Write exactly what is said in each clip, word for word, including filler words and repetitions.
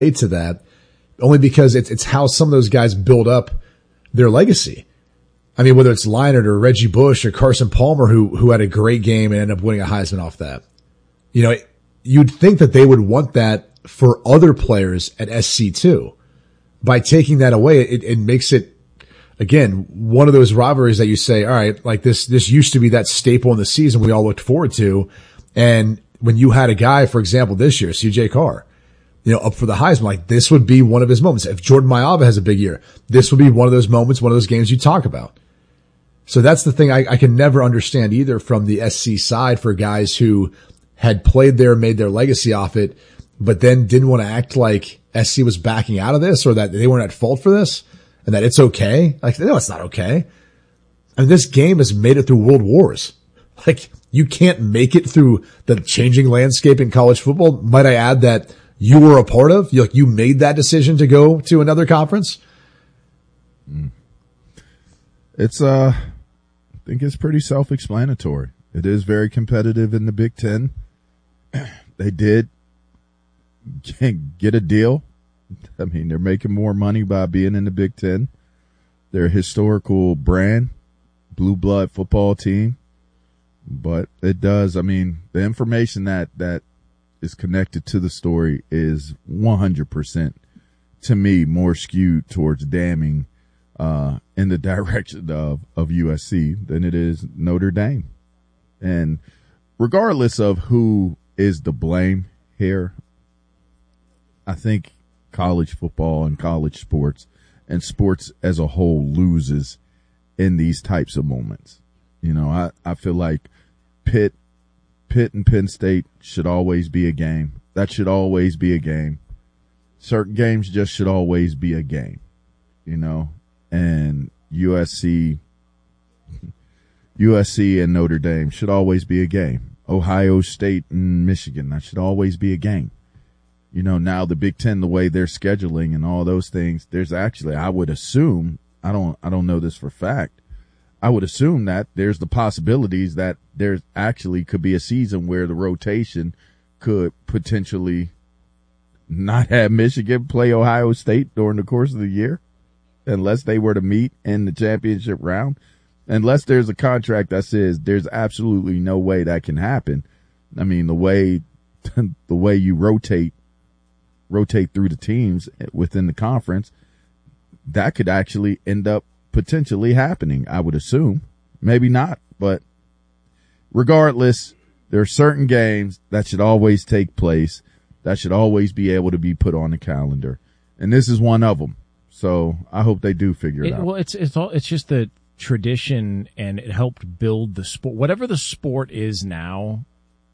to that only because it's, it's how some of those guys build up their legacy. I mean, whether it's Leinart or Reggie Bush or Carson Palmer, who, who had a great game and ended up winning a Heisman off that. You know, you'd think that they would want that for other players at S C too. By taking that away, it, it makes it, again, one of those rivalries that you say, all right, like this, this used to be that staple in the season we all looked forward to. And when you had a guy, for example, this year, C J Carr, you know, up for the Heisman, like this would be one of his moments. If Jordan Mailata has a big year, this would be one of those moments, one of those games you talk about. So that's the thing I, I can never understand either from the S C side for guys who had played there, made their legacy off it, but then didn't want to act like S C was backing out of this or that they weren't at fault for this and that it's okay. Like, no, it's not okay. I mean, this game has made it through world wars. Like, you can't make it through the changing landscape in college football. Might I add that you were a part of? You, like, you made that decision to go to another conference? Mm. It's, uh, I think it's pretty self-explanatory. It is very competitive in the Big Ten. They did get a deal. I mean, they're making more money by being in the Big Ten. They're a historical brand, blue blood football team. But it does, I mean, the information that, that is connected to the story is one hundred percent, to me, more skewed towards damning uh, in the direction of, of U S C than it is Notre Dame. And regardless of who is the blame here, I think college football and college sports and sports as a whole loses in these types of moments. You know, I, I feel like Pitt, Pitt and Penn State should always be a game. That should always be a game. Certain games just should always be a game, you know, and U S C, U S C and Notre Dame should always be a game. Ohio State and Michigan, that should always be a game. You know, now the Big Ten, the way they're scheduling and all those things, there's actually, I would assume, I don't, I don't know this for fact, I would assume that there's the possibilities that there's actually could be a season where the rotation could potentially not have Michigan play Ohio State during the course of the year unless they were to meet in the championship round. Unless there's a contract that says there's absolutely no way that can happen. I mean, the way, the way you rotate, rotate through the teams within the conference, that could actually end up potentially happening, I would assume. Maybe not, but regardless, there are certain games that should always take place, that should always be able to be put on the calendar. And this is one of them. So I hope they do figure it, it out. Well, it's, it's all, it's just the tradition, and it helped build the sport. Whatever the sport is now,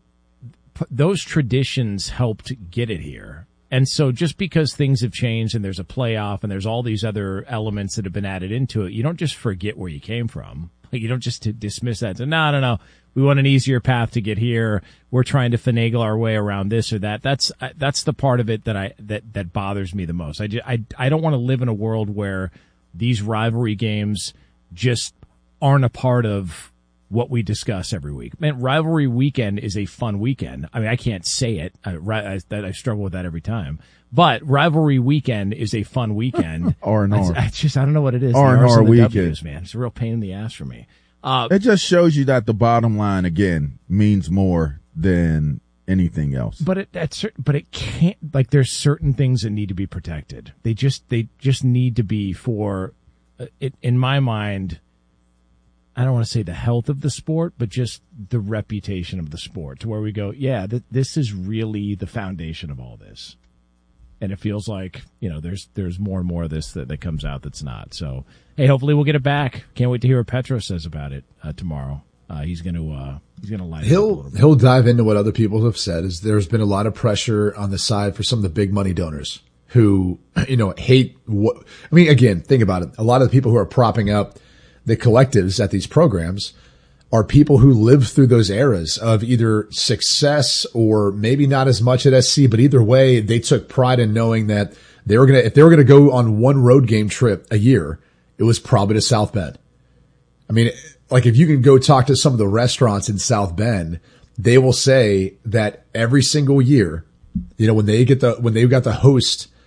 p- those traditions helped get it here. And so just because things have changed and there's a playoff and there's all these other elements that have been added into it, you don't just forget where you came from. Like, you don't just t- dismiss that. So, no, no, no. We want an easier path to get here. We're trying to finagle our way around this or that. That's, that's the part of it that I, that, that bothers me the most. I, just, I, I don't want to live in a world where these rivalry games just aren't a part of what we discuss every week. Man, rivalry weekend is a fun weekend. I mean, I can't say it. I, I, I struggle with that every time. But rivalry weekend is a fun weekend. R and R. I, I just, I don't know what it is. R and R weekend. W's, man. It's a real pain in the ass for me. Uh, it just shows you that the bottom line, again, means more than anything else. But it, that's, but it can't, like, there's certain things that need to be protected. They just, they just need to be for, uh, it, in my mind, I don't want to say the health of the sport, but just the reputation of the sport, to where we go, yeah, th- this is really the foundation of all this. And it feels like, you know, there's there's more and more of this that, that comes out that's not. So, hey, hopefully we'll get it back. Can't wait to hear what Petros says about it uh, tomorrow. Uh, he's going to uh, he's going to light it up a He'll little bit. he'll dive into what other people have said. Is there's been a lot of pressure on the side for some of the big money donors who, you know, hate what. I mean, again, think about it. A lot of the people who are propping up the collectives at these programs are people who lived through those eras of either success or maybe not as much at S C, but either way, they took pride in knowing that they were going to, if they were going to go on one road game trip a year, it was probably to South Bend. I mean, like, if you can go talk to some of the restaurants in South Bend, they will say that every single year You know, when they get the, when they've got the host